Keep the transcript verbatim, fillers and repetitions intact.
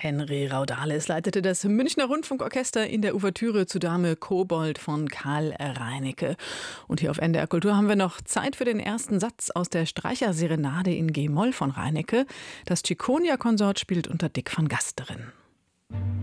Henry Raudales leitete das Münchner Rundfunkorchester in der Ouvertüre zu Dame Kobold von Karl Reinecke. Und hier auf N D R Kultur haben wir noch Zeit für den ersten Satz aus der Streicherserenade in G-Moll von Reinecke. Das Cicconia-Konsort spielt unter Dick van Gasteren.